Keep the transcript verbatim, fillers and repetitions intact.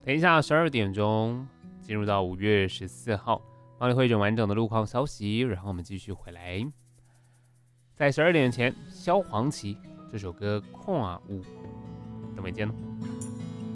等一下十二点钟进入到五月十四号，帮你汇整完整的路况消息，然后我们继续回来。在十二点前，萧煌奇这首歌《跨舞》，等会见喽。